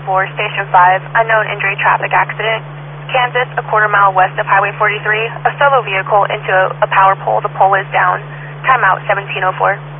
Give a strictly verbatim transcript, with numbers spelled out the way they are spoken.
four, Station five, unknown injury traffic accident. Kansas, a quarter mile west of Highway forty-three, a solo vehicle into a, a power pole. The pole is down. Timeout seventeen oh four.